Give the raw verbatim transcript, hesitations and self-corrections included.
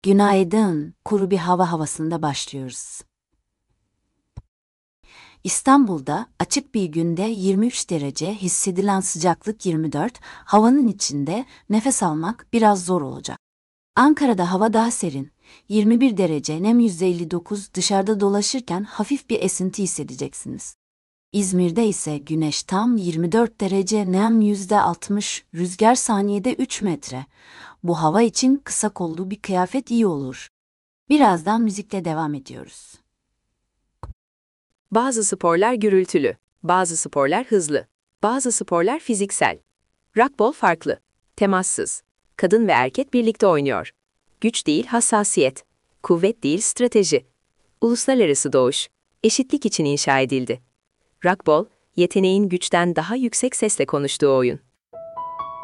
Günaydın. Kuru bir hava havasında başlıyoruz. İstanbul'da açık bir günde yirmi üç derece, hissedilen sıcaklık yirmi dört, havanın içinde nefes almak biraz zor olacak. Ankara'da hava daha serin, yirmi bir derece, nem yüzde elli dokuz, dışarıda dolaşırken hafif bir esinti hissedeceksiniz. İzmir'de ise güneş tam yirmi dört derece, nem yüzde altmış, rüzgar saniyede üç metre. Bu hava için kısa kollu bir kıyafet iyi olur. Birazdan müzikle devam ediyoruz. Bazı sporlar gürültülü, bazı sporlar hızlı, bazı sporlar fiziksel. Rockball farklı, temassız. Kadın ve erkek birlikte oynuyor. Güç değil hassasiyet, kuvvet değil strateji. Uluslararası doğuş, eşitlik için inşa edildi. Rockball, yeteneğin güçten daha yüksek sesle konuştuğu oyun.